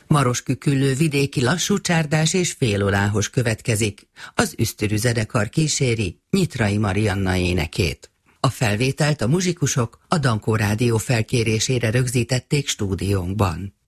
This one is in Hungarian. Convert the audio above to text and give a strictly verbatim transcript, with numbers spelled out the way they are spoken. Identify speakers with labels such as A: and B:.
A: Marosküküllő vidéki lassú csárdás és féloláhos következik. Az Üsztürű zenekar kíséri Nyitrai Marianna énekét. A felvételt a muzsikusok a Dankó Rádió felkérésére rögzítették stúdiónkban.